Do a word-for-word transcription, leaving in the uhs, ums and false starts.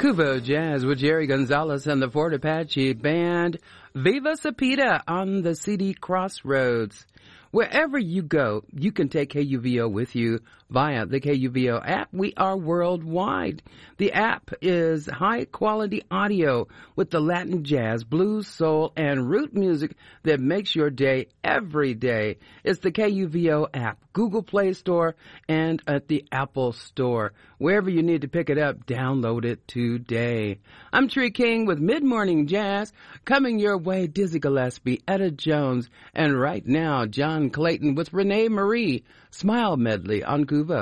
Cuba Jazz with Jerry Gonzalez and the Fort Apache Band. Viva Sapita on the C D Crossroads. Wherever you go, you can take K U V O with you via the K U V O app. We are worldwide. The app is high-quality audio with the Latin jazz, blues, soul, and root music that makes your day every day. It's the K U V O app, Google Play Store, and at the Apple Store. Wherever you need to pick it up, download it today. I'm Tree King with Mid-Morning Jazz, coming your way, Dizzy Gillespie, Etta Jones, and right now, John Clayton with Renee Marie, Smile Medley on Cuba.